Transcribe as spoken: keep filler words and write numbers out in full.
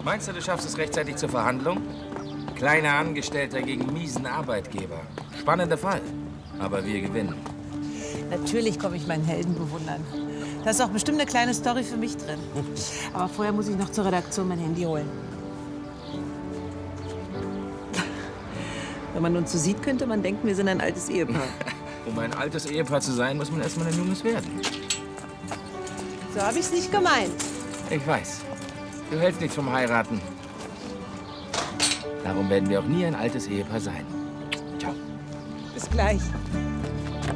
Meinst du, du schaffst es rechtzeitig zur Verhandlung? Kleiner Angestellter gegen miesen Arbeitgeber. Spannender Fall. Aber wir gewinnen. Natürlich komme ich meinen Helden bewundern. Da ist auch bestimmt eine kleine Story für mich drin. Aber vorher muss ich noch zur Redaktion mein Handy holen. Wenn man uns so sieht, könnte man denken, wir sind ein altes Ehepaar. Um ein altes Ehepaar zu sein, muss man erstmal ein junges werden. So habe ich es nicht gemeint. Ich weiß. Du hältst nichts vom Heiraten. Darum werden wir auch nie ein altes Ehepaar sein. Ciao. Bis gleich.